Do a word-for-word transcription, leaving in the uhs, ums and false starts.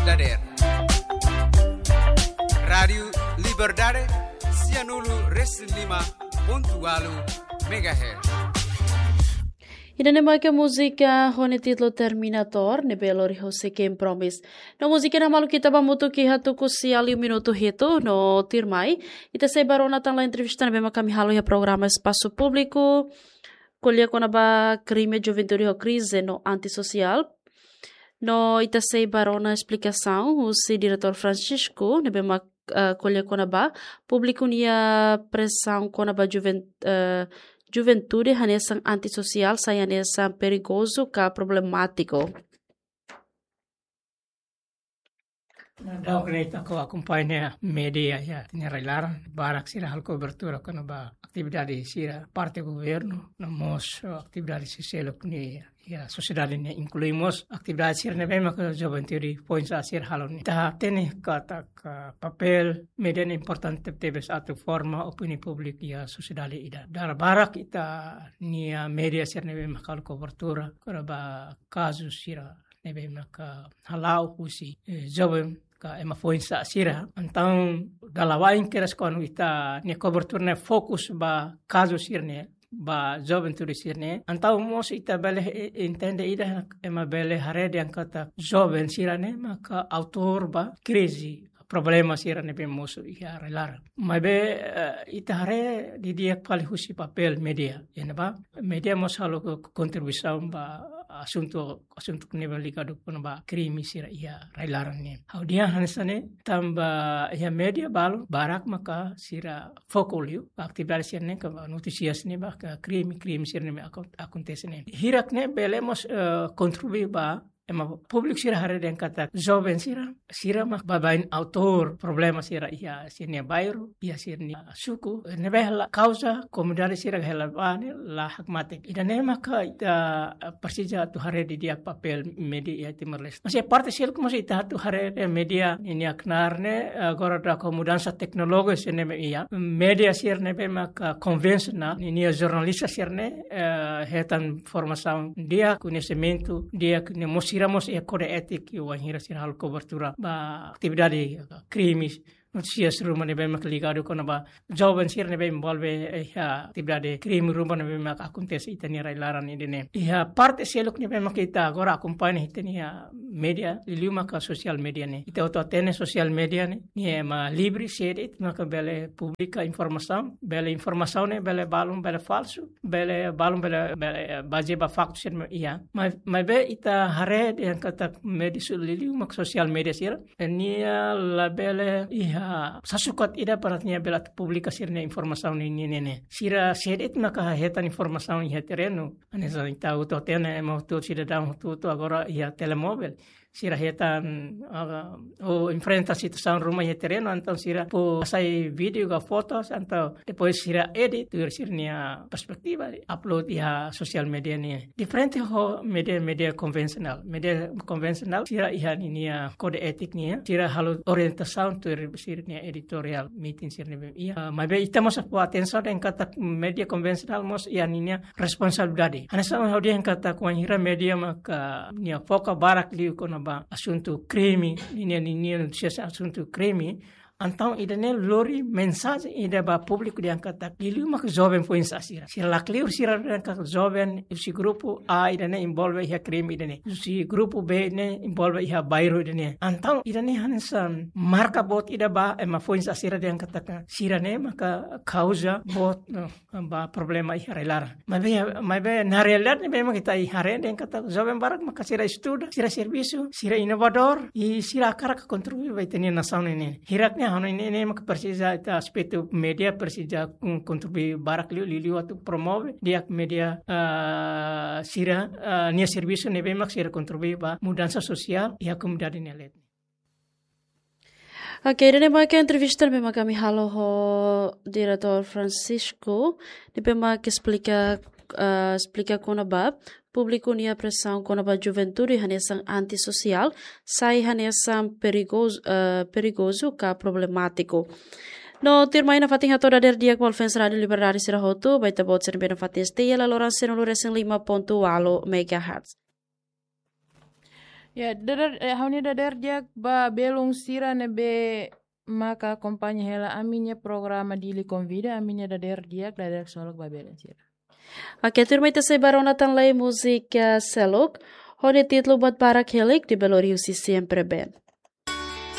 dader. Radio Liberdade cianulu lima pontualu megahertz. Ina ne maika música hone título Terminator ne belo Jose Ken Promise. No música na malu kita bamutu ki hatu kusi ali um minuto hito no tirmai. Ita sei barona tang la entrevista ne bema kami halo ya programa Espaço Público. Colher kona ba crime juventude ho crise no antissocial. No ita sei barona explicação o se diretor Francisco ne bema uh, colher kona ba público nia pressão kona ba juvent uh, juventude hanesan antissocial saya hanesan perigoso ka problemático. Daw kita ko acompanha media ya tinirailar barak sira hal cobertura kono ba atividade sira parte governo namos atividade siselo ni ya sociedade ne incluímos atividade sira ne bem que juventude points a sira halon ta tene kata ka papel media ne importante tebes atu forma opini publik ya sociedade ida dar barak ita ni media sira ne bem hal cobertura kono ba caso sira ne bem ka halau usi jovem ka ema foi sa sira então dalawain keras kon ita ne cobertura ne fokus ba caso sirne ba juventude sirne então mos ita bele entende ida ema bele harede angkata joven sirane maka autor ba crise problema sira ne bemos ya relar mabe uh, ita hare di dia kali husi papel media ya ba media mos halo kontribusi ba asunto asunto nível ligado com ba crime sira ia railaran ne how dia hansane tamba ya media balo barak maka sira focolio atividade sira ne ka noticias ne ba ka crime crime sira ne acontece ne hirak ne belemos uh, contribuir ba ema publik sira hare den kata joven sira sira mak babain autor problema sira ia sirnia bairo ia sirnia suku ne behla causa comunidade sira hela bane la hakmatik ida ne maka ita persija tu hare di dia papel media timorles masih parte sir como ita tu hare media ini aknarne agora da comudança teknologis ne ia media sir ne be maka convencional ini jornalista sirne hetan formação dia conhecimento dia ne Tiramos e kode etik yo hira sir hal cobertura ba atividade crimes noticias rumah ne bem ligado con ba joven sir ne bem envolve ya atividade crime rumah ne bem acontece itania railaran idene ya parte selok ne bem kita agora acompanha itania media lima ka social media ne ita auto atene social media ne ni ma libre sede maka bele publica informação bele informação ne bele balum bele falso bele balum bele bele base ba facto sir ya ma ma be ita hare yang kata media lima social media sir ni la bele ya sasukat ida paratnya belat publikasirnya informasi ini nene sira sedet maka hetan informasi ini tereno ane sa tahu to tene mau tu sira dang tu tu agora ya telemóvel sira hetan uh, o enfrenta situação rumah ya tereno então sira po sai video ga fotos então depois sira edit tu sirnya perspektiva upload ya social media ni diferente ho media media konvensional media konvensional sira ihan ini ya kode etik ni sira halo orientação tu sirnya editorial meeting sirnya iya mabe ita mos po atenção en kata media konvensional mos ya ini responsabilidade ana sama ho dia kata ko hira media maka ni foka barak liu kono ba assunto crime ini ini notícias assunto crime então idane lori mensagem ida ba público dia kata liu mak jovem foi insasira sira lakliu sira ka jovem esse grupo a idane envolve ya crime idane esse grupo b ne envolve ya bairro idane então idane hansan marca bot ida ba ema foi insasira dia kata sira ne maka causa bot ba problema ya relar mabe mabe na realidade ne memang kita hare dia kata jovem barak maka sira estuda sira serviço sira inovador e sira cara que contribui vai ter nação ne hiraknya hano ini ini mak persija ita aspecto media persija contribui barak liu liu atau promove dia media uh, sira uh, nia serviço ne bemak sira contribui ba mudança social e a comunidade nelet. Ok, ini memang entrevista memang kami halo ho diretor Francisco, ini memang explica uh, explica kona bab público nia pressão kona ba juventude hanesan antissocial sai hanesan perigoso uh, perigoso ka problemático. No tirmai na fating hato dader dia kwal fans radio liberdade sira hotu baita bot sen bena fatis te la loran sen lores lima ponto walo megahertz. Ya, dadar eh, haunya dadar dia ba belong sira nebe maka kompanya hela aminya programa dili convida aminya dadar dia dadar solok ba belong sira. Oke, terima kasih baronatan lay musik selok. Hone titlo buat para kelik di Beloriusi siempre ben.